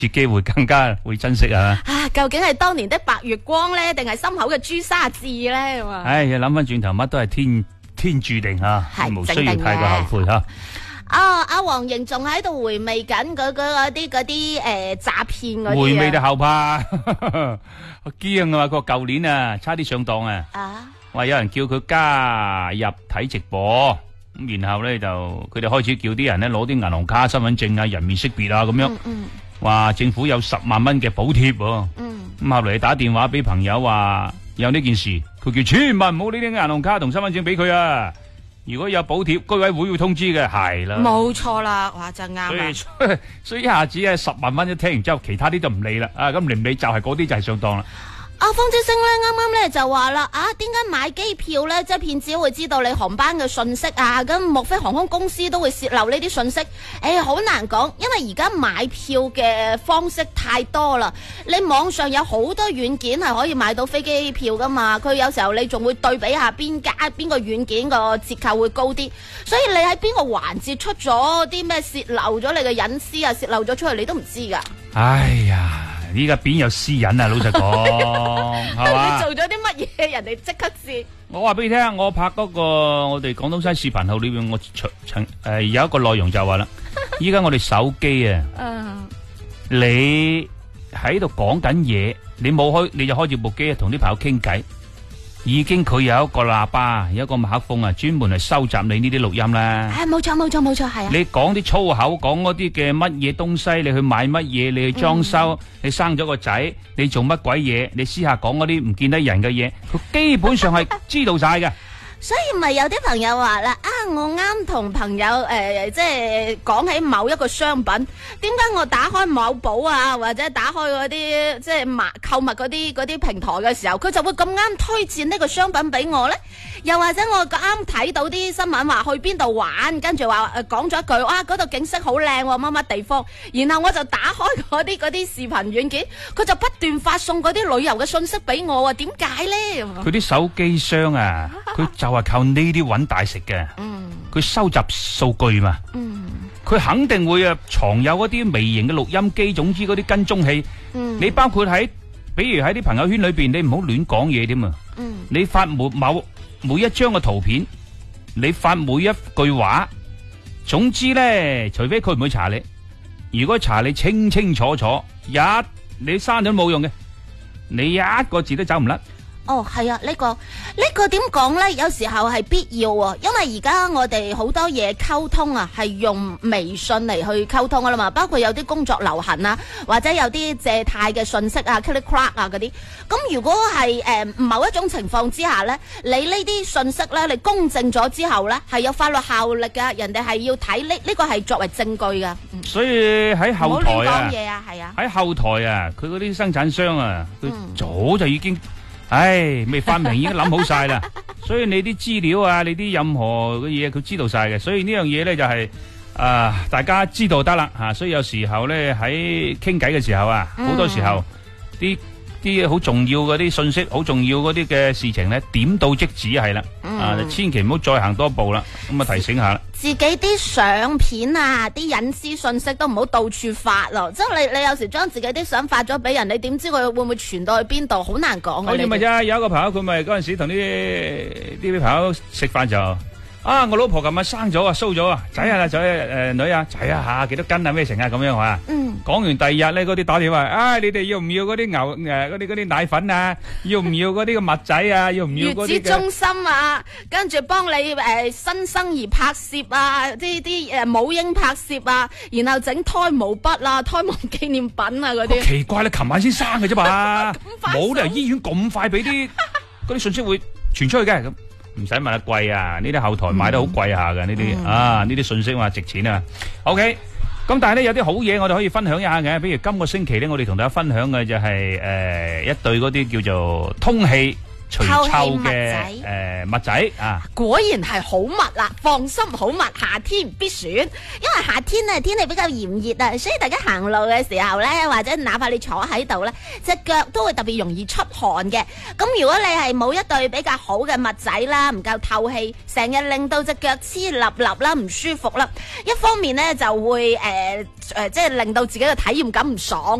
機會更加會珍惜啊！ 究竟係當年的白月光咧，定係心口嘅朱砂痣咧？ 唉，諗翻轉頭，乜都係天注定吓，無需要太過後悔吓。 阿黃瑩仲喺度回味緊嗰啲詐騙嗰啲， 回味到後怕，驚啊！佢話舊年啊，差啲上當啊，話有人叫佢加入睇直播，咁然後咧就佢哋開始叫啲人咧攞啲銀行卡、身份證啊、人面識別啊咁樣。話政府有10萬蚊嘅補貼，咁後嚟打電話俾朋友話有呢件事，佢叫千萬唔好呢啲銀行卡同身份證俾佢啊！如果有補貼，居委會會通知嘅，係啦， 冇錯啦，哇真啱啦！ 所以一下子係10萬蚊一聽完之後，其他啲就唔理啦，咁唔理就係嗰啲就係上當啦。 方之星咧，啱啱咧就話啦，點解買機票咧，即係騙子會知道你航班嘅信息啊？咁莫非航空公司都會泄漏呢啲信息？好難講，因為而家買票嘅方式太多啦。你網上有好多軟件係可以買到飛機票噶嘛，佢有時候你仲會對比下邊個軟件個折扣會高啲，所以你喺邊個環節出咗啲咩泄漏咗你嘅隱私啊，泄漏咗出去你都唔知噶。 哎呀！依家邊有私隱啊？老實講，係嘛？ 你做咗啲乜嘢？人哋即刻知。 我話俾你聽，我拍嗰個我哋廣東西視頻號裏邊，我有一個內容就話啦，依家我哋手機啊，你喺度講緊嘢，你冇開，你就開住部機同啲朋友傾偈。已經佢有一個喇叭，有一個麥克風啊，專門係收集你呢啲錄音啦。 冇錯，係啊。 你講啲粗口，講嗰啲嘅乜嘢東西，你去買乜嘢，你去裝修，你生咗個仔，你做乜鬼嘢，你私下講嗰啲唔見得人嘅嘢，佢基本上係知道晒嘅。 所以咪有啲朋友話啦，我啱同朋友即係講起某一個商品，點解我打開某寶啊，或者打開嗰啲即係購物嗰啲平台嘅時候，佢就會咁啱推薦呢個商品俾我呢？又或者我啱睇到啲新聞話去邊度玩，跟住話講咗一句，嗰度景色好靚，乜乜地方，然後我就打開嗰啲視頻軟件，佢就不斷發送嗰啲旅遊嘅信息俾我啊，點解呢？ 佢啲手機商啊，佢就係靠呢啲揾大食嘅，佢收集數據嘛，佢肯定會藏有嗰啲微型嘅錄音機，總之嗰啲跟蹤器，你包括比如喺啲朋友圈裏邊，你唔好亂講嘢添啊，你發每一張嘅圖片，你發每一句話，總之咧，除非佢唔會查你，如果查你清清楚楚，你刪咗都冇用嘅，你一個字都走唔甩。 係啊，呢個點講呢？有時候係必要喎，因為而家我哋好多嘢溝通啊，係用微信嚟去溝通噶啦嘛，包括有啲工作流行啊，或者有啲借貸嘅信息啊 click clack 啊嗰啲。咁如果係某一種情況之下呢，你呢啲信息呢，你公證咗之後呢，係有法律效力噶，人哋係要睇呢個係作為證據噶。 所以喺後台啊， 講嘢啊，係啊， 喺後台啊，佢嗰啲生產商啊，佢早就已經。未發明已經諗好晒啦，所以你啲資料啊，你啲任何嘅嘢佢知道晒嘅，所以呢樣嘢咧就係大家知道得啦吓，所以有時候咧喺傾偈嘅時候啊，好多時候啲好重要嗰啲信息，好重要嗰啲嘅事情咧，點到即止係啦，千祈唔好再行多步啦，咁啊提醒下啦。 自己啲相片啊，啲隱私信息都唔好到處發咯，即係你有時將自己啲相發咗俾人，你點知佢會唔會傳到去邊度？好難講。 好似咪啫，有一個朋友佢咪嗰陣時同啲朋友食飯就我老婆琴日生咗啊，蘇咗啊，仔啊仔女啊仔啊幾多斤啊咩成啊咁樣啊。講完第二日咧，嗰啲打電話，你哋要唔要嗰啲牛嗰啲奶粉啊？要唔要嗰啲嘅襪仔啊？要唔要嗰啲？月子中心啊，跟住幫你新生兒拍攝啊，啲母嬰拍攝啊，然後整胎毛筆啊、胎毛紀念品啊嗰啲。 奇怪啦，琴晚先生嘅啫嘛，冇理由醫院咁快俾啲嗰啲信息會傳出去嘅咁。唔使問啊，貴啊！呢啲後台買得好貴下嘅呢啲呢啲信息話值錢啊。OK， 咁但係咧有啲好嘢我哋可以分享一下嘅，比如今個星期咧我哋同大家分享嘅就係一對嗰啲叫做通氣除臭嘅襪仔啊。 果然係好密啦，放心好密，夏天必選。因為夏天啊天氣比較炎熱啊，所以大家行路嘅時候呢，或者哪怕你坐喺度呢，隻腳都會特別容易出汗嘅。咁如果你係冇一對比較好嘅襪仔啦，唔夠透氣，成日令到隻腳黐立立啦，唔舒服啦。一方面呢就會即係令到自己嘅體驗感唔爽。